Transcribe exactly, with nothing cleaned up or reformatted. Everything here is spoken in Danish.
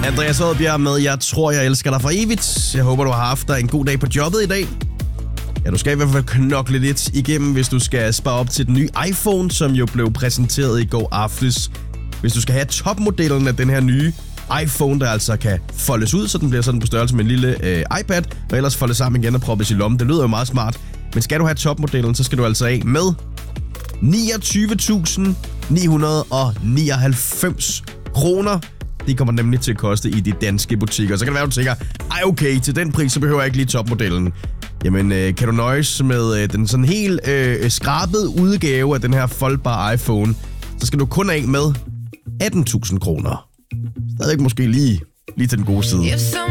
Andreas Oddbjerg med Jeg tror, jeg elsker dig for evigt. Jeg håber, du har haft dig en god dag på jobbet i dag. Ja, du skal i hvert fald knokle lidt igennem, hvis du skal spare op til den nye iPhone, som jo blev præsenteret i går aftes. Hvis du skal have topmodellen af den her nye iPhone, der altså kan foldes ud, så den bliver sådan på størrelse med en lille øh, iPad, og ellers foldes sammen igen og proppes i lommen. Det lyder jo meget smart. Men skal du have topmodellen, så skal du altså af med niogtyve tusind ni hundrede nioghalvfems kroner. De kommer nemlig til at koste i de danske butikker. Så kan det være, at du tænker, ej okay, til den pris, så behøver jeg ikke lige topmodellen. Jamen, øh, kan du nøjes med øh, den sådan helt øh, skrabede udgave af den her foldbare iPhone, så skal du kun af med atten tusind kroner. Stadig måske lige, lige til den gode side.